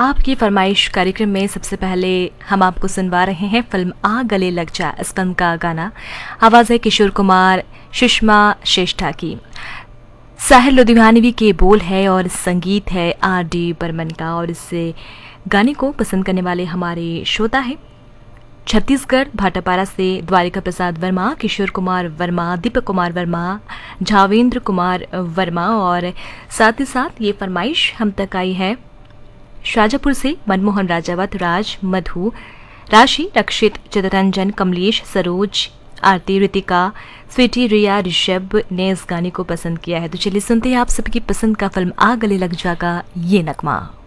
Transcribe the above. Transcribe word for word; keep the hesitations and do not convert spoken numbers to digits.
आपकी फरमाइश कार्यक्रम में सबसे पहले हम आपको सुनवा रहे हैं फिल्म आ गले लग जा। इस फिल्म का गाना आवाज़ है किशोर कुमार, सुषमा श्रेष्ठा की, साहिर लुधियानवी के बोल है और संगीत है आर डी बर्मन का। और इस गाने को पसंद करने वाले हमारे श्रोता हैं छत्तीसगढ़ भाटापारा से द्वारिका प्रसाद वर्मा, किशोर कुमार वर्मा, दीपक कुमार वर्मा, झावेंद्र कुमार वर्मा। और साथ ही साथ ये फरमाइश हम तक आई है शाजापुर से मनमोहन राजावत, राज, मधु, राशि, रक्षित, चितरंजन, कमलेश, सरोज, आरती, रितिका, स्वीटी, रिया, ऋषभ ने इस गाने को पसंद किया है। तो चलिए सुनते हैं आप सबकी पसंद का फिल्म आ गले लग जा का ये नगमा।